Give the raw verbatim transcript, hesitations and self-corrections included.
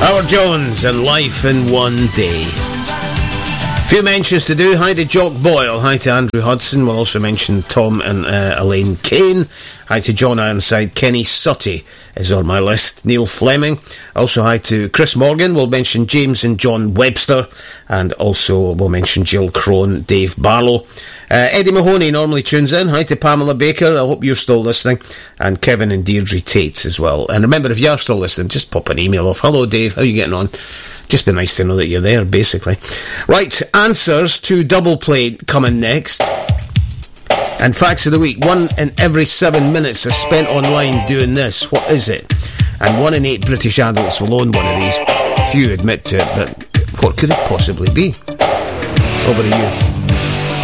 Howard Jones and Life in One Day. Few mentions to do. Hi to Jock Boyle. Hi to Andrew Hudson. We'll also mention Tom and uh, Elaine Kane. Hi to John Ironside. Kenny Sutty is on my list. Neil Fleming. Also hi to Chris Morgan. We'll mention James and John Webster. And also we'll mention Jill Crone, Dave Barlow. Uh, Eddie Mahoney normally tunes in. Hi to Pamela Baker. I hope you're still listening. And Kevin and Deirdre Tate as well. And remember, if you are still listening, just pop an email off. Hello, Dave. How are you getting on? Just be nice to know that you're there, basically. Right, answers to Double Play coming next. And facts of the week. One in every seven minutes is spent online doing this. What is it? And one in eight British adults will own one of these. Few admit to it, but what could it possibly be? Over to you.